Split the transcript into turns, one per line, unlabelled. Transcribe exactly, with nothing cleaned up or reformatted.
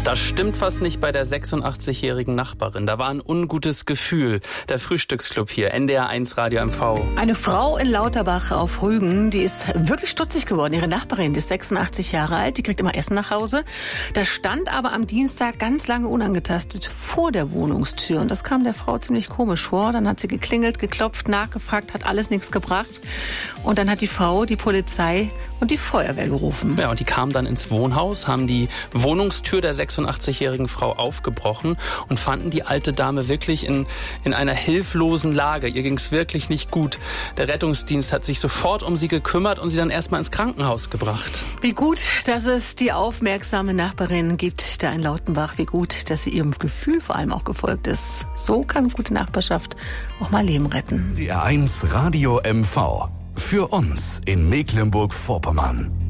Da stimmt was nicht bei der sechsundachtzig-jährigen Nachbarin. Da war ein ungutes Gefühl. Der Frühstücksclub hier, N D R eins Radio M V.
Eine Frau in Lauterbach auf Rügen, die ist wirklich stutzig geworden. Ihre Nachbarin, die ist sechsundachtzig Jahre alt, die kriegt immer Essen nach Hause. Das stand aber am Dienstag ganz lange unangetastet vor der Wohnungstür. Und das kam der Frau ziemlich komisch vor. Dann hat sie geklingelt, geklopft, nachgefragt, hat alles nichts gebracht. Und dann hat die Frau die Polizei und die Feuerwehr gerufen.
Ja, und die kamen dann ins Wohnhaus, haben die Wohnungstür der sechsundachtzig-jährigen Frau aufgebrochen und fanden die alte Dame wirklich in, in einer hilflosen Lage. Ihr ging es wirklich nicht gut. Der Rettungsdienst hat sich sofort um sie gekümmert und sie dann erstmal ins Krankenhaus gebracht.
Wie gut, dass es die aufmerksame Nachbarin gibt da in Lautenbach. Wie gut, dass sie ihrem Gefühl vor allem auch gefolgt ist. So kann gute Nachbarschaft auch mal Leben retten.
D R eins Radio M V. Für uns in Mecklenburg-Vorpommern.